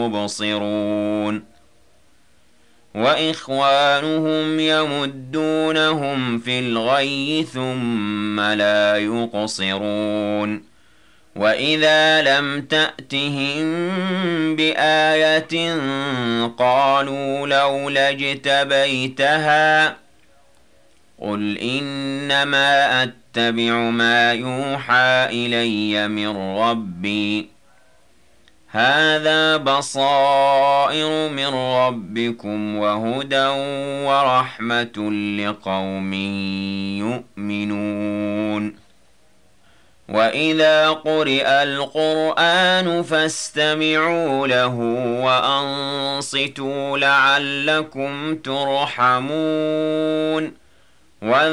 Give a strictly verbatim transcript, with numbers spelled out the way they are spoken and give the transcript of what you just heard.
يبصرون وإخوانهم يمدونهم في الغي ثم لا يقصرون وإذا لم تأتهم بآية قالوا لولا اجتبيتها قل إنما أتبع ما يوحى إلي من ربي هذا بصائر من ربكم وهدى ورحمة لقوم يؤمنون وإذا قرئ القرآن فاستمعوا له وأنصتوا لعلكم ترحمون